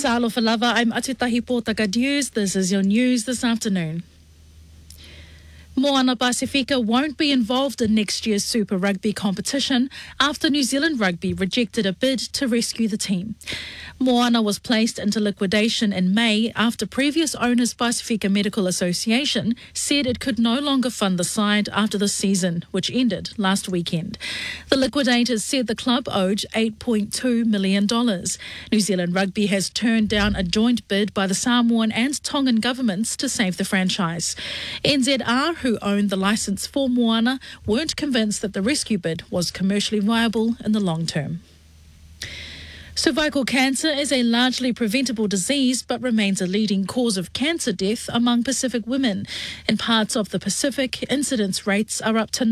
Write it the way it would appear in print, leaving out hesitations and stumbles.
Alofa lava, I'm Atutahi Pōtaka News. This is your news this afternoon. Moana Pasifika won't be involved in next year's Super Rugby competition after New Zealand Rugby rejected a bid to rescue the team. Moana was placed into liquidation in May after previous owners Pasifika Medical Association said it could no longer fund the side after the season, which ended last weekend. The liquidators said the club owed $8.2 million. New Zealand Rugby has turned down a joint bid by the Samoan and Tongan governments to save the franchise. NZR, who owned the licence for Moana, weren't convinced that the rescue bid was commercially viable in the long term. Cervical cancer is a largely preventable disease but remains a leading cause of cancer death among Pacific women. In parts of the Pacific, incidence rates are up to